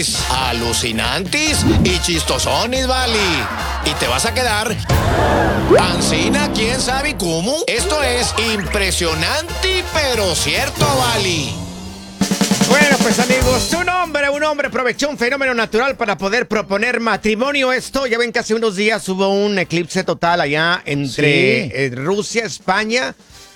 Morris, alucinantes y chistosones, vale. Y te vas a quedar ancina, quién sabe cómo. Esto es impresionante, pero cierto, vale. Bueno, pues amigos, un hombre aprovechó un fenómeno natural para poder proponer matrimonio. Esto, ya ven que hace unos días hubo un eclipse total allá entre Rusia, España,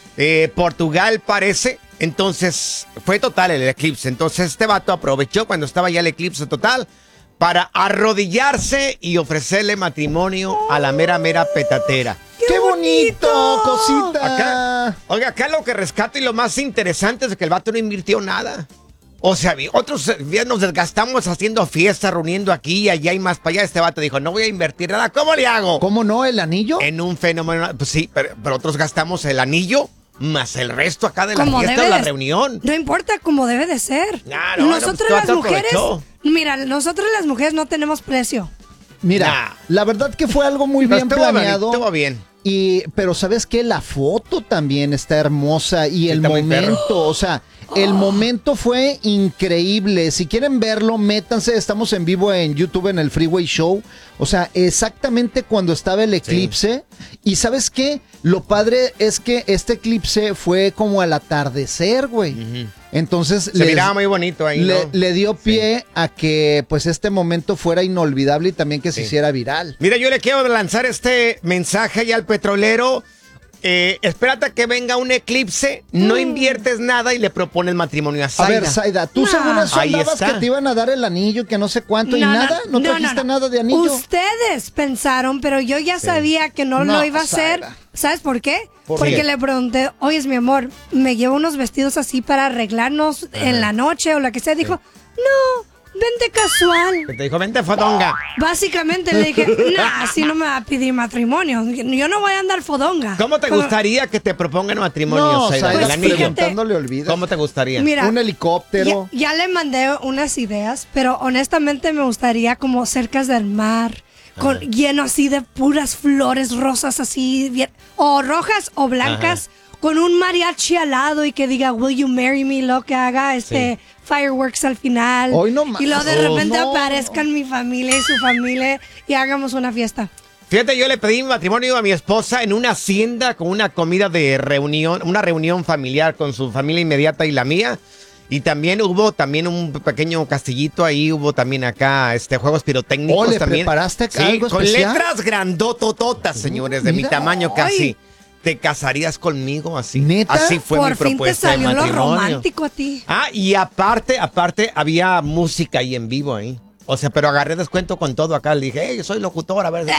Portugal parece. Entonces, fue total el eclipse. Entonces, este vato aprovechó cuando estaba ya el eclipse total para arrodillarse y ofrecerle matrimonio a la mera petatera. ¡Qué bonito, cosita! Acá lo que rescato y lo más interesante es que el vato no invirtió nada. O sea, otros días nos desgastamos haciendo fiestas, reuniendo aquí y allá y más para allá. Este vato dijo, no voy a invertir nada. ¿Cómo le hago? ¿Cómo no? ¿El anillo? En un fenómeno, pues sí, pero otros gastamos el anillo más el resto acá de la fiesta de la reunión. No importa, como debe de ser. Claro, nosotros pues, las mujeres, mira, nosotros las mujeres no tenemos precio. Mira, la verdad que fue algo muy bien planeado. Estuvo bien. Pero ¿sabes qué? La foto también está hermosa y el momento, o sea, el momento fue increíble. Si quieren verlo, métanse, estamos en vivo en YouTube en el Freeway Show. O sea, exactamente cuando estaba el eclipse. Sí. Y ¿sabes qué? Lo padre es que este eclipse fue como al atardecer, güey. Uh-huh. Entonces se miraba muy bonito ahí, ¿no? Le dio pie a que pues este momento fuera inolvidable y también que se hiciera viral. Mira, yo le quiero lanzar este mensaje ya al petrolero. Espérate a que venga un eclipse, no inviertes nada y le propones matrimonio a Zaida. A ver, Zaida, tú según sonabas que te iban a dar el anillo, que no sé cuánto y nada, no trajiste nada de anillo. Ustedes pensaron, pero yo ya sabía que no lo iba a hacer. ¿Sabes por qué? Porque le pregunté, oye, mi amor, me llevo unos vestidos así para arreglarnos en la noche o lo que sea. Dijo, no, vente casual. Te dijo, vente fodonga. Básicamente le dije, así no me va a pedir matrimonio. Yo no voy a andar fodonga. ¿Cómo te gustaría que te propongan matrimonio, no, Zaida? Pues el anillo. Preguntándole olvidas. ¿Cómo te gustaría? Mira, un helicóptero. Ya le mandé unas ideas, pero honestamente me gustaría como cerca del mar. Lleno así de puras flores rosas así, bien, o rojas o blancas, con un mariachi al lado y que diga, will you marry me, lo que haga fireworks al final. Hoy no más. Y luego de repente aparezcan mi familia y su familia y hagamos una fiesta. Fíjate, yo le pedí matrimonio a mi esposa en una hacienda con una comida de reunión, una reunión familiar con su familia inmediata y la mía. Y también hubo un pequeño castillito ahí, hubo también acá juegos pirotécnicos. ¿Le también preparaste algo con especial? letras grandotototas, señores, de mi tamaño casi. ¿Te casarías conmigo así? ¿Neta? Así fue mi propuesta de matrimonio. Por fin te salió lo romántico a ti. Y aparte, había música ahí en vivo ahí. O sea, pero agarré descuento con todo acá. Le dije, yo soy locutor, a ver.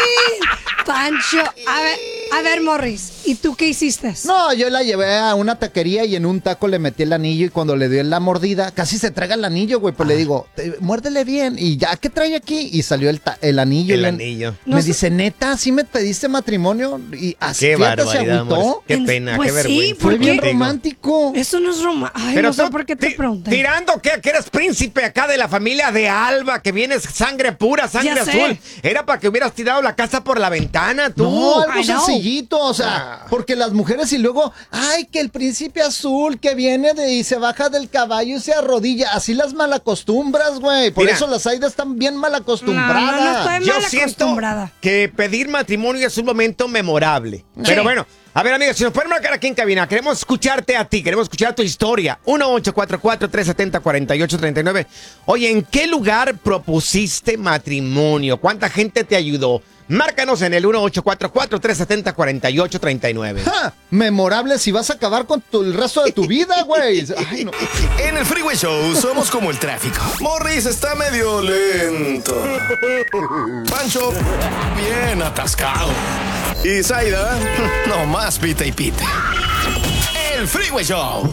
Pancho, a ver, Morris, ¿y tú qué hiciste? No, yo la llevé a una taquería y en un taco le metí el anillo y cuando le dio la mordida, casi se traga el anillo, güey. Pues le digo, muérdele bien. Y ya, ¿qué trae aquí? Y salió el anillo. El anillo. Me dice, neta, ¿sí me pediste matrimonio? Y así, qué fíjate, barbaridad, se agüitó. Qué pena, pues qué vergüenza. Sí, fue bien romántico. Eso no es romántico. Ay, pero no sé por qué te pregunté. Tirando que eres príncipe acá de la familia de Alba, que vienes sangre pura, sangre azul. Era para que hubieras tirado la casa por la ventana, tú. No, algo sencillito, o sea, porque las mujeres y luego, ay, que el príncipe azul que viene y se baja del caballo y se arrodilla, así las malacostumbras, güey. Por eso las Zaidas están bien malacostumbradas. No estoy Yo malacostumbrada. siento que pedir matrimonio es un momento memorable. Sí. Pero bueno, a ver, amigos, si nos pueden marcar aquí en cabina, queremos escucharte a ti, queremos escuchar tu historia. 1-844-370-4839. Oye, ¿en qué lugar propusiste matrimonio? ¿Cuánta gente te ayudó? Márcanos en el 1-844-370-4839. Memorable si vas a acabar con el resto de tu vida, güey. Ay, no. En el Freeway Show somos como el tráfico. Morris está medio lento. Pancho, bien atascado. Y Zaida, nomás pita y pita. El Freeway Show.